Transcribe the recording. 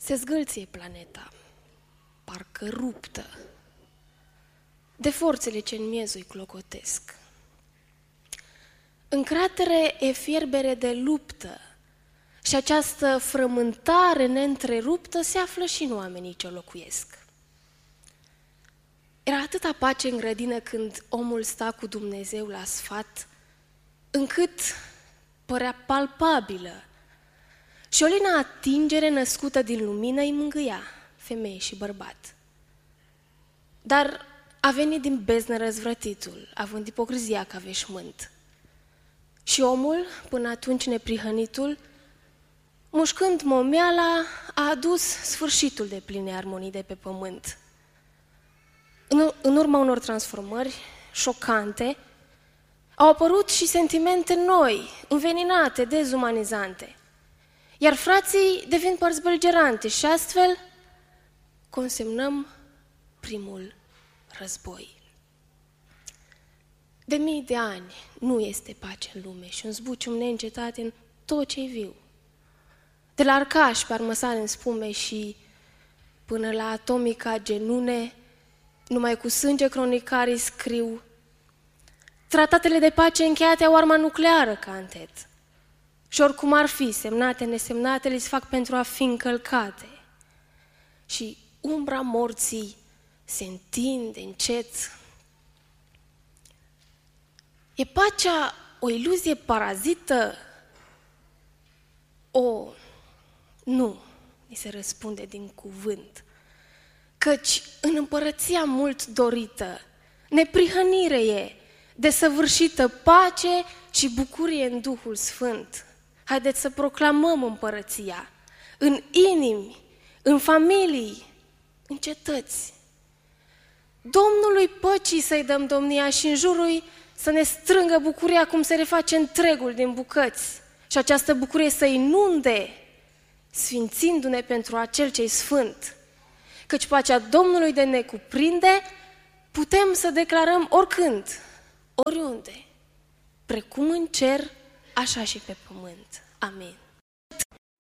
Se zgâlție planeta, parcă ruptă, de forțele ce în miezul clocotesc. În cratere e fierbere de luptă și această frământare neîntreruptă se află și în oamenii ce o locuiesc. Era atâta pace în grădină când omul sta cu Dumnezeu la sfat, încât părea palpabilă și o lină atingere născută din lumină îi mângâia, femeie și bărbat. Dar a venit din beznă răzvrătitul, având ipocrizia ca veșmânt. Și omul, până atunci neprihănitul, mușcând momeala, a adus sfârșitul de pline armonii de pe pământ. În urma unor transformări șocante, au apărut și sentimente noi, înveninate, dezumanizante. Iar frații devin părți beligerante și astfel consemnăm primul război. De mii de ani nu este pace în lume și un zbucium neîncetat în tot ce-i viu. De la arcași pe armăsare în spume și până la atomica genune, numai cu sânge cronicarii scriu. Tratatele de pace încheiate au arma nucleară ca întet. Și oricum ar fi, semnate, nesemnate, le fac pentru a fi încălcate. Și umbra morții se întinde încet. E pacea o iluzie parazită? Nu, ni se răspunde din cuvânt. Căci în împărăția mult dorită, neprihănire e, desăvârșită pace și bucurie în Duhul Sfânt. Haideți să proclamăm împărăția în inimi, în familii, în cetăți. Domnului păcii să-i dăm domnia și în jurul să ne strângă bucuria cum se reface întregul din bucăți și această bucurie să inunde, sfințindu-ne pentru acel ce-i sfânt. Căci pacea Domnului de ne cuprinde, putem să declarăm oricând, oriunde, precum în cer, așa și pe pământ. Amin.